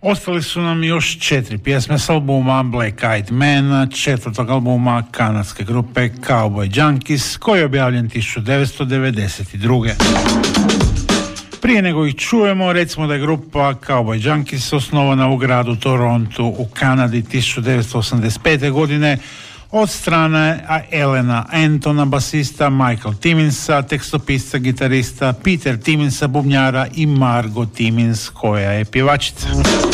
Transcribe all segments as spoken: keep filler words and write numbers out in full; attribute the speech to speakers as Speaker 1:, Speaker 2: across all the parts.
Speaker 1: Ostali su nam još četiri pjesme s albuma Black Eyed Man, četvrtog albuma kanadske grupe Cowboy Junkies, koji je objavljen tisuću devetsto devedeset druge. Prije nego ih čujemo, recimo da je grupa Cowboy Junkies osnovana u gradu Torontu u Kanadi tisuću devetsto osamdeset pete. godine od strane Elena Antona, basista, Michael Timminsa, tekstopisca, gitarista, Peter Timminsa, bubnjara i Margo Timmins, koja je pjevačica.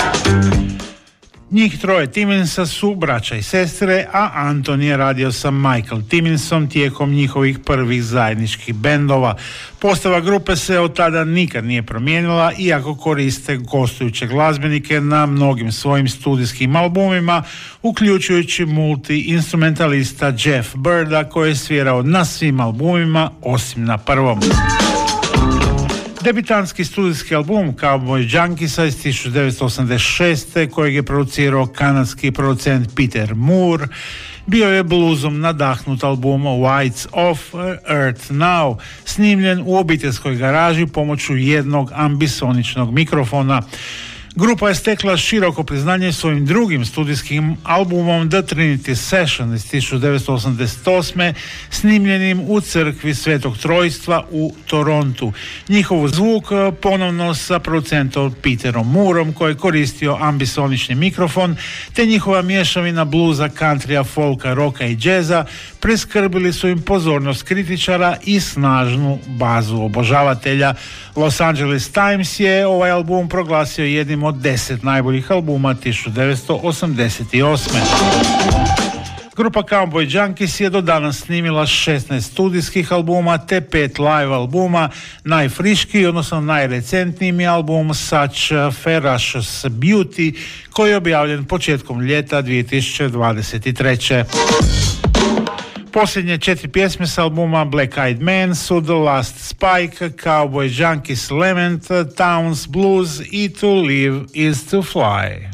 Speaker 1: Njih troje Timminsa su braća i sestre, a Anton je radio sa Michael Timminsom tijekom njihovih prvih zajedničkih bendova. Postava grupe se od tada nikad nije promijenila, iako koriste gostujuće glazbenike na mnogim svojim studijskim albumima, uključujući multi-instrumentalista Jeff Birda, koji je svirao na svim albumima osim na prvom. Debitanski studijski album Cowboy Junkiesa iz tisuću devetsto osamdeset šeste. kojeg je producirao kanadski producent Peter Moore, bio je bluzom nadahnut album Whites of Earth Now, snimljen u obiteljskoj garaži pomoću jednog ambisoničnog mikrofona. Grupa je stekla široko priznanje svojim drugim studijskim albumom The Trinity Session iz tisuću devetsto osamdeset osme. snimljenim u crkvi Svetog Trojstva u Torontu. Njihov zvuk ponovno sa producentom Peterom Moorom, koji je koristio ambisonični mikrofon, te njihova mješavina bluza, countrya, folka, roka i džeza preskrbili su im pozornost kritičara i snažnu bazu obožavatelja. Los Angeles Times je ovaj album proglasio jednim od deset najboljih albuma tisuću devetsto osamdeset osme. Grupa Cowboy Junkies je do danas snimila šesnaest studijskih albuma te pet live albuma. Najfriškiji, odnosno najrecentnijim je album Such Ferocious Beauty, koji je objavljen početkom ljeta dvije tisuće dvadeset treće. Posljednje četiri pjesme s albuma Black Eyed Man su The Last Spike, Cowboy Junkies Lament, Towns Blues i To Live Is To Fly.